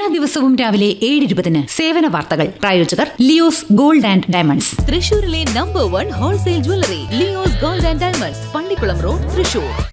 എല്ലാ ദിവസവും രാവിലെ 7:20 സേവന വാർത്തകൾ. പ്രായോജകർ ലിയോസ് ഗോൾഡ് ആൻഡ് ഡയമണ്ട്സ്. തൃശൂരിലെ number 1 wholesale jewellery Leo's gold and diamonds, Pallikkulam road, Thrissur.